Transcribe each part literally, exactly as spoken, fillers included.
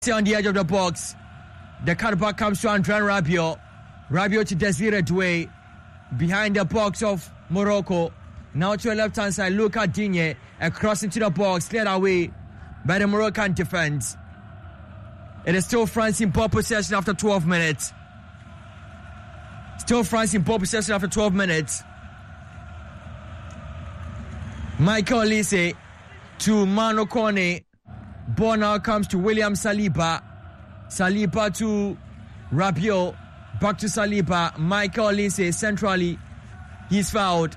On the edge of the box, the cutback comes to Adrien Rabiot. Rabiot to Desire Doué. Behind the box of Morocco. Now to the left-hand side, Luca Digne. Across into the box, cleared away by the Moroccan defense. It is still France in ball possession after twelve minutes. Still France in ball possession after twelve minutes. Michael Olise to Manu Kone. Ball now comes to William Saliba. Saliba to Rabiot. Back to Saliba. Michael Olise centrally. He's fouled.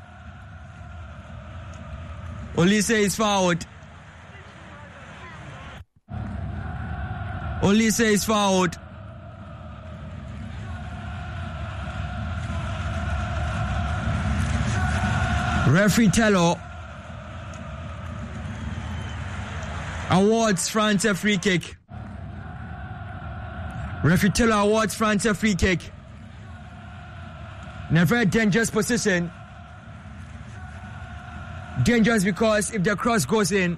Olise is fouled. Olise is fouled. Referee Tello awards France a free kick. Referee Tello awards France a free kick. In a very dangerous position. Dangerous because if the cross goes in,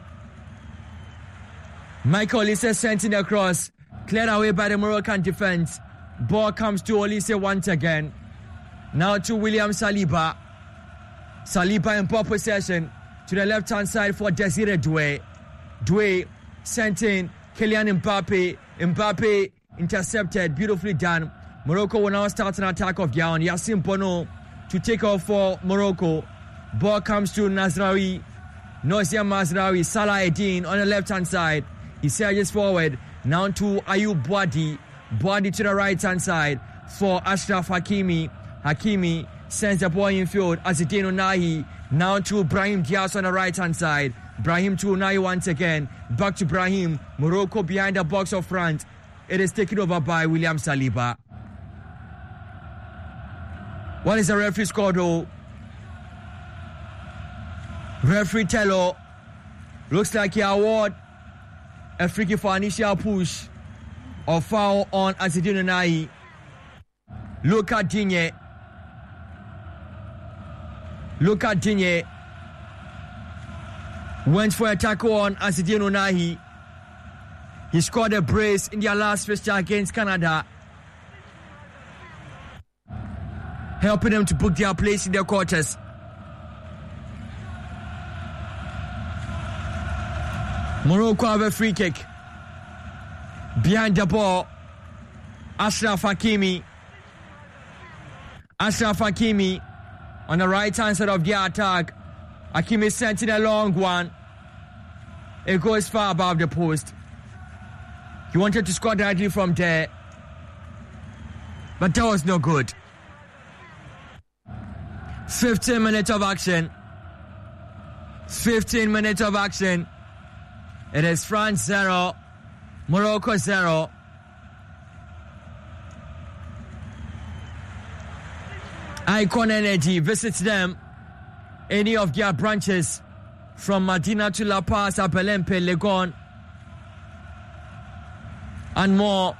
Michael Olise sent in the cross, cleared away by the Moroccan defense. Ball comes to Olise once again. Now to William Saliba. Saliba in ball possession to the left-hand side for Desire Doué. Doué sent in Kylian Mbappe. Mbappe intercepted, beautifully done. Morocco will now start an attack of their own. Yassine Bono to take off for Morocco. Ball comes to Nazraoui. Nosia Mazraoui. Salah Eddin on the left-hand side. He surges forward. Now to Ayoub Boadi. Boadi to the right-hand side for Ashraf Hakimi. Hakimi sends the ball in field. Azzedine Ounahi. Now to Brahim Diaz on the right-hand side. Brahim to Ounahi once again. Back to Brahim. Morocco behind the box of France. It is taken over by William Saliba. What is the referee score though? Referee Tello looks like he award a free kick for initial push or foul on Azzedine Ounahi. Luca Digne. Luca Digne went for a tackle on Azzedine Ounahi. He scored a brace in their last fixture against Canada, helping them to book their place in their quarters. Morocco have a free kick. Behind the ball, Ashraf Hakimi. Ashraf Hakimi on the right-hand side of the attack. Hakimi sent in a long one. It goes far above the post. He wanted to score directly from there, but that was no good. fifteen minutes of action. fifteen minutes of action. It is France zero, Morocco zero. Icon Energy visits them. Any of their branches from Medina to La Paz, Abelempe, Legon, and more.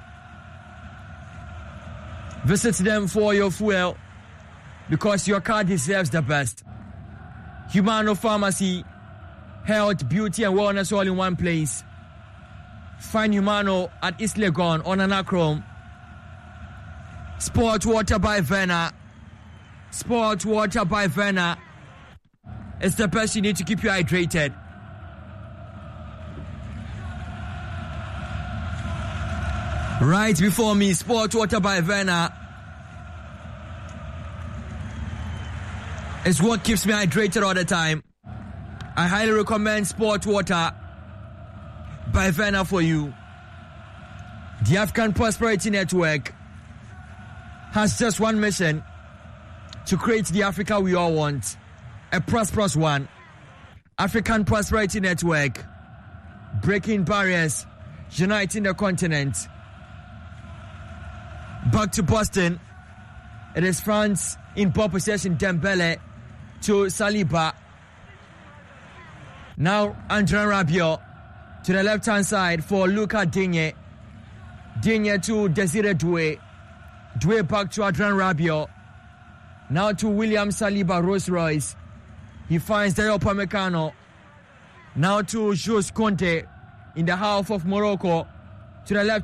Visit them for your fuel because your car deserves the best. Humano Pharmacy, health, beauty, and wellness all in one place. Find Humano at East Legon on Anachrome. Sport water by Verna. Sport water by Verna. It's the best you need to keep you hydrated. Right before me, Sport water by Verna is what keeps me hydrated all the time. I highly recommend Sport water by Verna for you. The African Prosperity Network has just one mission: to create the Africa we all want, a prosperous one. African Prosperity Network, breaking barriers, uniting the continent. Back to Boston. It is France in ball possession. Dembele to Saliba. Now Adrien Rabiot to the left-hand side for Luca Digne. Digne to Desire Doué. Doué back to Adrien Rabiot. Now to William Saliba, Rolls Royce. He finds Dayo Upamecano. Now to Jules Conte in the half of Morocco. to the left